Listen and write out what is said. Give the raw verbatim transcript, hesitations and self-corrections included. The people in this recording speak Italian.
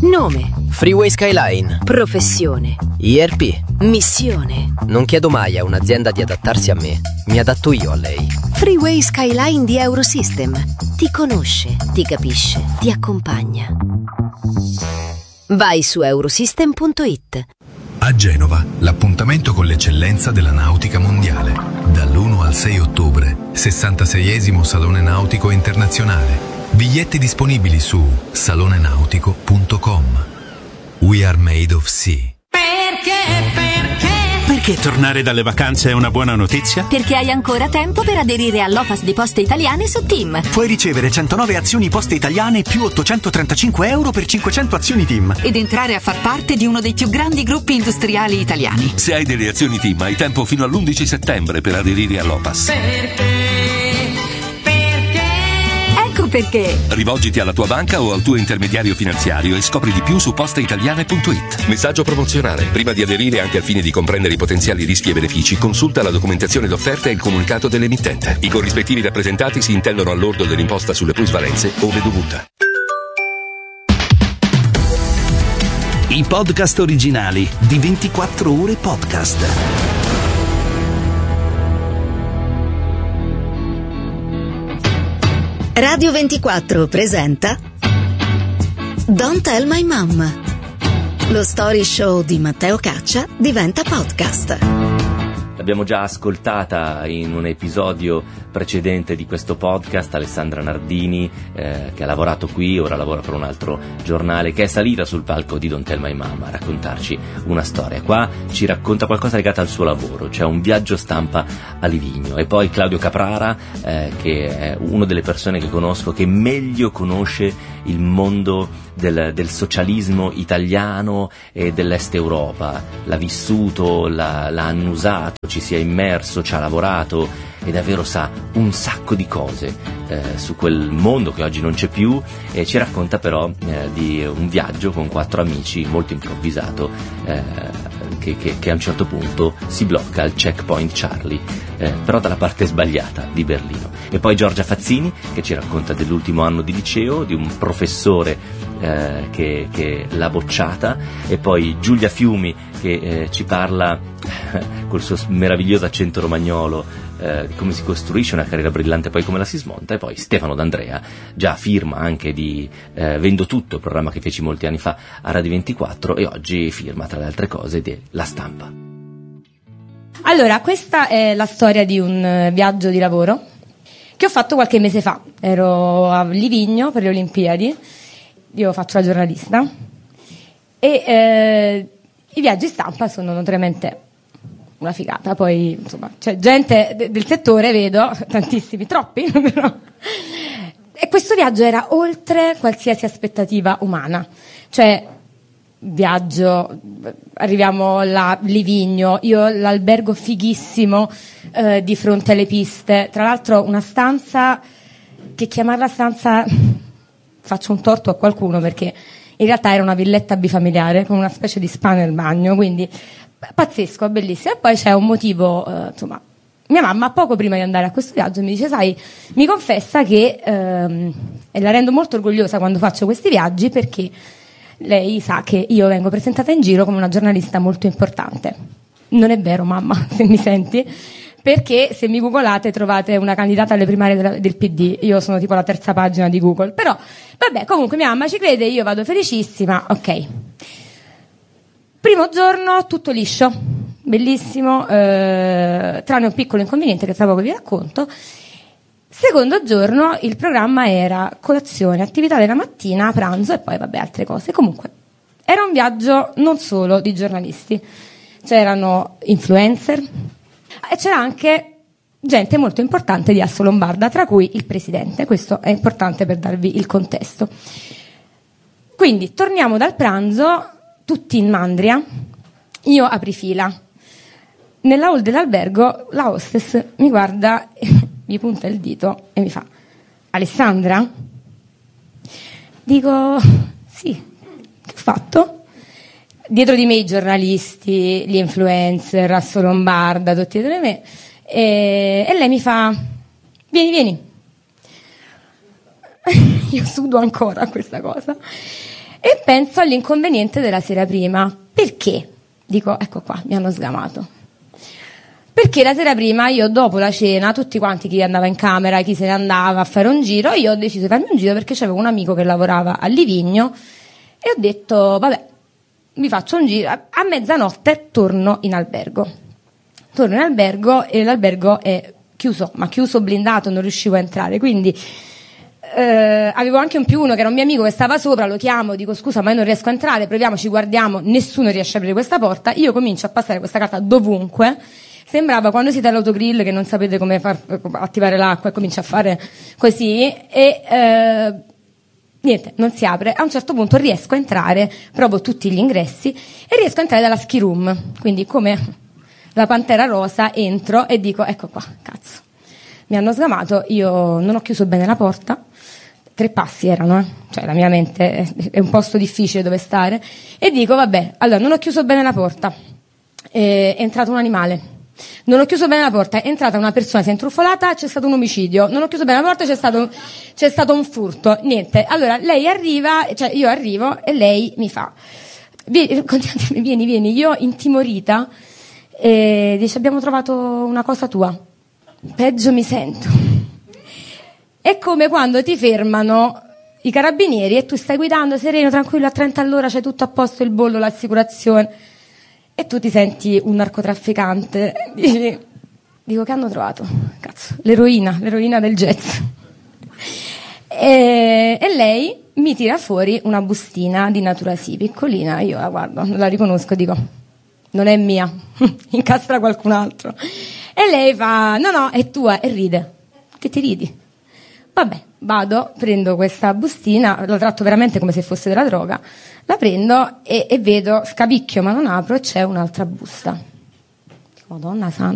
Nome. Freeway Skyline. Professione. I R P. Missione. Non chiedo mai a un'azienda di adattarsi a me, mi adatto io a lei. Freeway Skyline di Eurosystem. Ti conosce, ti capisce, ti accompagna. Vai su eurosystem punto it. A Genova, l'appuntamento con l'eccellenza della nautica mondiale. Dall'primo al sei ottobre, sessantaseiesimo Salone Nautico Internazionale. Biglietti disponibili su salone nautico punto com. We are made of sea. Perché, perché? Perché tornare dalle vacanze è una buona notizia? Perché hai ancora tempo per aderire all'O P A S di Poste Italiane su Team. Puoi ricevere centonove azioni Poste Italiane più ottocentotrentacinque euro per cinquecento azioni Team. Ed entrare a far parte di uno dei più grandi gruppi industriali italiani. Se hai delle azioni Team hai tempo fino all'undici settembre per aderire all'O P A S. Perché? Perché? Rivolgiti alla tua banca o al tuo intermediario finanziario e scopri di più su posteitaliane punto it. Messaggio promozionale. Prima di aderire, anche al fine di comprendere i potenziali rischi e benefici, consulta la documentazione d'offerta e il comunicato dell'emittente. I corrispettivi rappresentati si intendono al lordo dell'imposta sulle plusvalenze ove dovuta. I podcast originali di ventiquattro ore podcast. Radio ventiquattro presenta Don't Tell My Mom. Lo story show di Matteo Caccia diventa podcast. L'abbiamo già ascoltata in un episodio precedente di questo podcast, Alessandra Nardini, eh, che ha lavorato qui, ora lavora per un altro giornale, che è salita sul palco di Don't Tell My Mom a raccontarci una storia. Qua ci racconta qualcosa legato al suo lavoro, cioè un viaggio stampa a Livigno. E poi Claudio Caprara, eh, che è una delle persone che conosco che meglio conosce il mondo del, del socialismo italiano e dell'est Europa. L'ha vissuto, l'ha, l'ha annusato, ci si è immerso, ci ha lavorato e davvero sa un sacco di cose eh, su quel mondo che oggi non c'è più, e ci racconta però eh, di un viaggio con quattro amici molto improvvisato, eh, che, che, che a un certo punto si blocca al checkpoint Charlie, eh, però dalla parte sbagliata di Berlino. E poi Giorgia Fazzini, che ci racconta dell'ultimo anno di liceo, di un professore eh, che, che l'ha bocciata, e poi Giulia Fiumi, che eh, ci parla col suo meraviglioso accento romagnolo eh, di come si costruisce una carriera brillante, poi come la si smonta. E poi Stefano D'Andrea, già firma anche di eh, Vendo Tutto, il programma che feci molti anni fa a Radio ventiquattro, e oggi firma tra le altre cose della Stampa. Allora, questa è la storia di un viaggio di lavoro che ho fatto qualche mese fa. Ero a Livigno per le Olimpiadi, io faccio la giornalista, e eh, i viaggi stampa sono notoriamente una figata. Poi insomma c'è gente de- del settore, vedo tantissimi, troppi però. E questo viaggio era oltre qualsiasi aspettativa umana, cioè viaggio, arriviamo là, Livigno, io l'albergo fighissimo eh, di fronte alle piste, tra l'altro una stanza che chiamarla stanza faccio un torto a qualcuno, perché in realtà era una villetta bifamiliare con una specie di spa nel bagno, quindi pazzesco, bellissimo. E poi c'è un motivo, eh, insomma, mia mamma poco prima di andare a questo viaggio mi dice, sai, mi confessa che ehm, e la rendo molto orgogliosa quando faccio questi viaggi, perché lei sa che io vengo presentata in giro come una giornalista molto importante. Non è vero, mamma, se mi senti, perché se mi googolate trovate una candidata alle primarie della, del P D, io sono tipo la terza pagina di Google, però vabbè, comunque mia mamma ci crede, io vado felicissima, ok. Primo giorno tutto liscio, bellissimo, eh, tranne un piccolo inconveniente che tra poco vi racconto. Secondo giorno il programma era colazione, attività della mattina, pranzo e poi vabbè altre cose. Comunque era un viaggio non solo di giornalisti, c'erano influencer e c'era anche gente molto importante di Assolombarda, tra cui il presidente. Questo è importante per darvi il contesto. Quindi torniamo dal pranzo, tutti in mandria, io apri fila. Nella hall dell'albergo la hostess mi guarda, mi punta il dito e mi fa: Alessandra? Dico sì. Che ho fatto? Dietro di me i giornalisti, gli influencer, Assolombarda, tutti dietro di me, e, e lei mi fa: vieni, vieni. Io sudo ancora questa cosa. E penso all'inconveniente della sera prima. Perché? Dico, ecco qua, mi hanno sgamato. Perché la sera prima io, dopo la cena, tutti quanti, chi andava in camera, chi se ne andava a fare un giro, io ho deciso di farmi un giro perché c'avevo un amico che lavorava a Livigno e ho detto, vabbè, mi faccio un giro, a mezzanotte torno in albergo. Torno in albergo e l'albergo è chiuso, ma chiuso blindato, non riuscivo a entrare, quindi eh, avevo anche un più uno che era un mio amico che stava sopra, lo chiamo, dico scusa ma io non riesco a entrare, proviamoci, guardiamo, nessuno riesce a aprire questa porta, io comincio a passare questa carta dovunque, sembrava quando siete all'autogrill che non sapete come far attivare l'acqua e comincia a fare così e eh, niente, non si apre. A un certo punto riesco a entrare, provo tutti gli ingressi e riesco a entrare dalla ski room, quindi come la pantera rosa entro e dico ecco qua, cazzo, mi hanno sgamato, io non ho chiuso bene la porta, tre passi erano, eh? Cioè la mia mente è, è un posto difficile dove stare, e dico vabbè, allora non ho chiuso bene la porta, è entrato un animale. Non ho chiuso bene la porta, è entrata una persona, si è intrufolata, c'è stato un omicidio. Non ho chiuso bene la porta, c'è stato, c'è stato un furto. Niente. Allora lei arriva, cioè io arrivo e lei mi fa: vieni, vieni, vieni. Io intimorita e dice: abbiamo trovato una cosa tua. Peggio mi sento. È come quando ti fermano i carabinieri e tu stai guidando sereno, tranquillo, a trenta all'ora, c'hai tutto a posto, il bollo, l'assicurazione. E tu ti senti un narcotrafficante, dici, dico che hanno trovato? Cazzo, l'eroina, l'eroina del jazz. E, e lei mi tira fuori una bustina di Natura Sì, piccolina, io la guardo, non la riconosco, dico, non è mia, incastra qualcun altro. E lei fa, no no, è tua, e ride. Che ti ridi? Vabbè, vado, prendo questa bustina, la tratto veramente come se fosse della droga, la prendo e, e vedo, scapicchio ma non apro, e c'è un'altra busta. Dico, Madonna santa.